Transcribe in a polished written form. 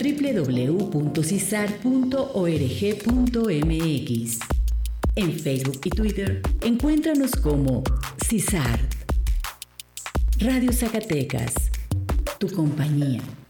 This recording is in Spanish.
www.cisar.org.mx. En Facebook y Twitter, encuéntranos como CISAR. Radio Zacatecas, tu compañía.